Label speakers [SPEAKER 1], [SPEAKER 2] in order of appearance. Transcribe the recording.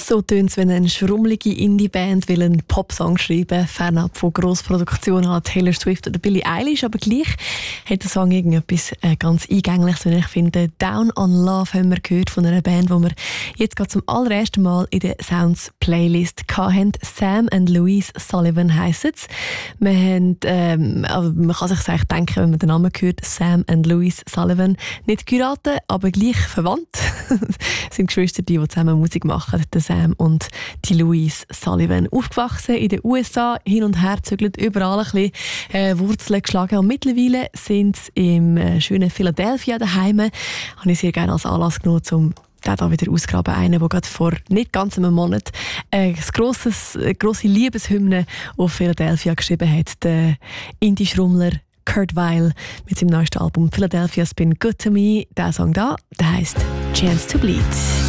[SPEAKER 1] So tönt es, wenn eine schrummelige Indie-Band einen Popsong schreiben, fernab von Grossproduktionen an Taylor Swift oder Billie Eilish, aber gleich hat der Song irgendetwas ganz Eingängliches, wenn ich finde. Down on Love haben wir gehört von einer Band, die wir jetzt gerade zum allerersten Mal in der Sounds-Playlist hatten. Sam and Louise Sullivan heissen es. Man kann sich eigentlich denken, wenn man den Namen hört, Sam and Louise Sullivan, nicht geheiratet, aber gleich verwandt. Das sind Geschwister, die zusammen Musik machen, der Sam und die Louise Sullivan. Aufgewachsen in den USA, hin und her zügelt, überall ein bisschen Wurzeln geschlagen. Und mittlerweile sind sie im schönen Philadelphia daheim. Habe ich sehr gerne als Anlass genommen, um da wieder ausgraben. Einer, der gerade vor nicht ganz einem Monat eine grosse Liebeshymne auf Philadelphia geschrieben hat. Der Indie-Schrummler Kurt Weill mit seinem neuesten Album Philadelphia's Been Good to Me. Der Song da, der heisst Chance to Bleed.